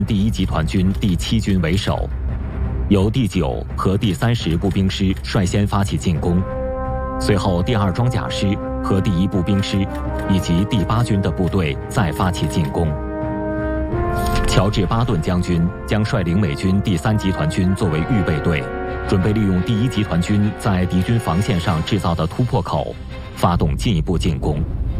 第1集团军第7军为首，由第9和第30步兵师率先发起进攻，随后第2装甲师和第1步兵师以及第8军的部队再发起进攻。乔治·巴顿将军将率领美军第3集团军作为预备队，准备利用第1集团军在敌军防线上制造的突破口，发动进一步进攻。